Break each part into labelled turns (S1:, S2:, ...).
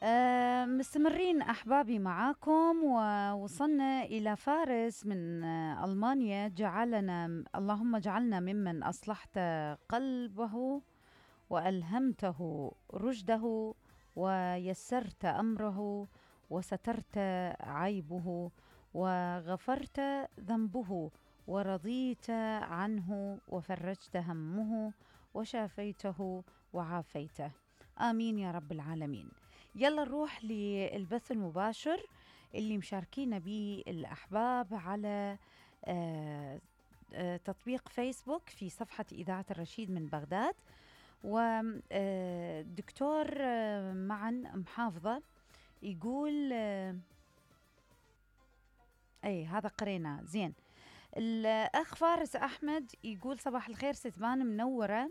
S1: مستمرين أحبابي معاكم، ووصلنا إلى فارس من ألمانيا. اللهم اجعلنا ممن أصلحت قلبه وألهمته رشده ويسرت أمره وسترت عيبه وغفرت ذنبه ورضيت عنه وفرجت همه وشافيته وعافيته. آمين يا رب العالمين. يلا نروح للبث المباشر اللي مشاركين به الأحباب على آه، تطبيق فيسبوك في صفحة إذاعة الرشيد من بغداد. ودكتور معا محافظة يقول أي هذا قرينا زين. الأخ فارس أحمد يقول صباح الخير ستبان منورة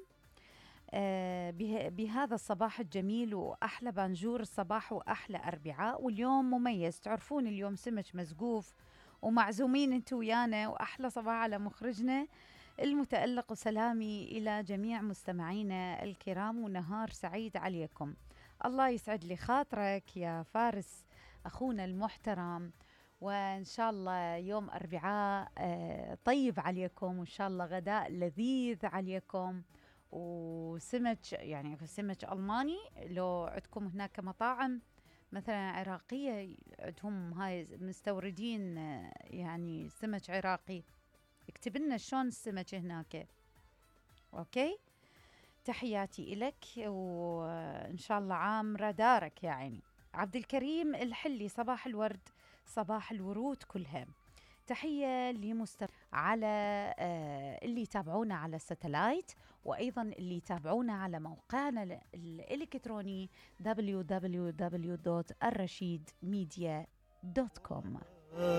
S1: بهذا الصباح الجميل وأحلى بانجور الصباح وأحلى أربعاء، واليوم مميز. تعرفون اليوم سمك مزقوف ومعزومين انتو ويانا، وأحلى صباح على مخرجنا المتألق، وسلامي إلى جميع مستمعينا الكرام ونهار سعيد عليكم. الله يسعد لي خاطرك يا فارس أخونا المحترم، وإن شاء الله يوم أربعاء طيب عليكم، وإن شاء الله غداء لذيذ عليكم، وسمك يعني سمك ألماني. لو عندكم هناك مطاعم مثلا عراقية عندهم هاي مستوردين يعني سمك عراقي، اكتب لنا شلون السمك هناك. اوكي، تحياتي إلك وإن شاء الله عامرة دارك يا عيني. عبد الكريم الحلي صباح الورد صباح الورود كلها. تحية على اللي يتابعونا على الساتلايت، وأيضا اللي يتابعونا على موقعنا الإلكتروني www.الرشيدmedia.com.